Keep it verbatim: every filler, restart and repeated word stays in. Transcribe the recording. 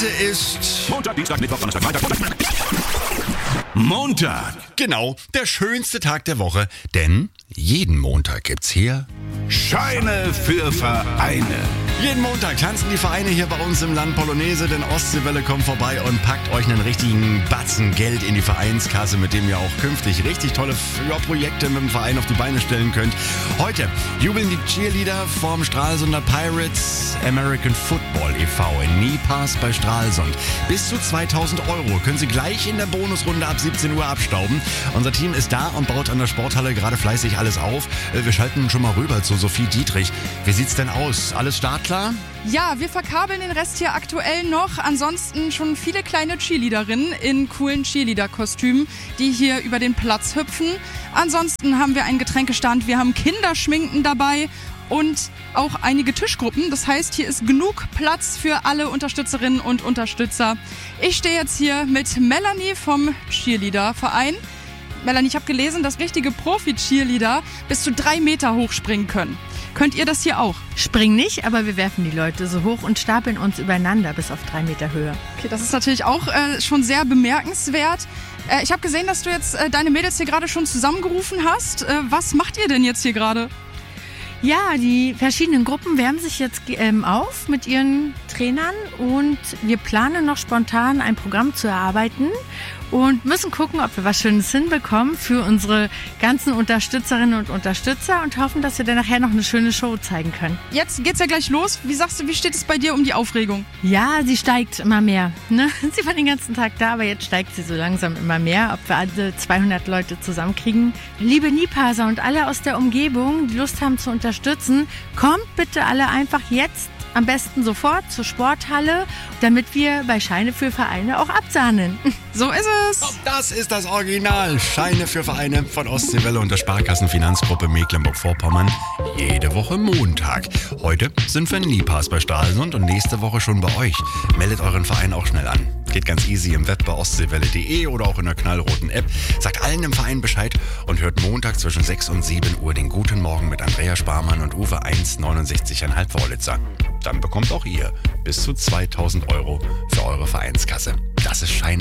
Heute ist Montag, Dienstag, Mittwoch, Donnerstag, Freitag. Montag. genau der schönste Tag der Woche, denn jeden Montag gibt's hier Scheine für Vereine. Jeden Montag tanzen die Vereine hier bei uns im Land Polonaise, denn Ostseewelle kommt vorbei und packt euch einen richtigen Batzen Geld in die Vereinskasse, mit dem ihr auch künftig richtig tolle ja, Projekte mit dem Verein auf die Beine stellen könnt. Heute jubeln die Cheerleader vom Stralsunder Pirates American Football e V in Niepaß bei Stralsund. Bis zu zweitausend Euro können sie gleich in der Bonusrunde ab siebzehn Uhr abstauben. Unser Team ist da und baut an der Sporthalle gerade fleißig alles auf. Wir schalten schon mal rüber zu Sophie Dietrich. Wie sieht's denn aus? Alles startklar? Ja, wir verkabeln den Rest hier aktuell noch. Ansonsten schon viele kleine Cheerleaderinnen in coolen Cheerleader-Kostümen, die hier über den Platz hüpfen. Ansonsten haben wir einen Getränkestand, wir haben Kinderschminken dabei und auch einige Tischgruppen. Das heißt, hier ist genug Platz für alle Unterstützerinnen und Unterstützer. Ich stehe jetzt hier mit Melanie vom Cheerleader-Verein. Melanie, ich habe gelesen, dass richtige Profi-Cheerleader bis zu drei Meter hoch springen können. Könnt ihr das hier auch? Springen nicht, aber wir werfen die Leute so hoch und stapeln uns übereinander bis auf drei Meter Höhe. Okay, das ist natürlich auch äh, schon sehr bemerkenswert. Äh, ich habe gesehen, dass du jetzt äh, deine Mädels hier gerade schon zusammengerufen hast. Äh, was macht ihr denn jetzt hier gerade? Ja, die verschiedenen Gruppen wärmen sich jetzt ähm, auf mit ihren Trainern und wir planen noch spontan ein Programm zu erarbeiten und müssen gucken, ob wir was Schönes hinbekommen für unsere ganzen Unterstützerinnen und Unterstützer und hoffen, dass wir dann nachher noch eine schöne Show zeigen können. Jetzt geht's ja gleich los. Wie sagst du, wie steht es bei dir um die Aufregung? Ja, sie steigt immer mehr. Ne? Sie war den ganzen Tag da, aber jetzt steigt sie so langsam immer mehr, ob wir alle zweihundert Leute zusammenkriegen. Liebe Niepaßer und alle aus der Umgebung, die Lust haben zu unterstützen, kommt bitte alle einfach jetzt, am besten sofort zur Sporthalle, damit wir bei Scheine für Vereine auch absahnen. So ist es. Das ist das Original. Scheine für Vereine von Ostseewelle und der Sparkassenfinanzgruppe Mecklenburg-Vorpommern. Jede Woche Montag. Heute sind wir in Niepaß bei Stralsund und nächste Woche schon bei euch. Meldet euren Verein auch schnell an. Geht ganz easy im Web bei ostseewelle punkt de oder auch in der knallroten App. Sagt allen im Verein Bescheid und hört Montag zwischen sechs und sieben Uhr den Guten Morgen mit Andrea Sparmann und Uwe eins neunundsechzig Komma fünf Vorlitzer. Dann bekommt auch ihr bis zu zweitausend Euro für eure Vereinskasse. Das ist Scheine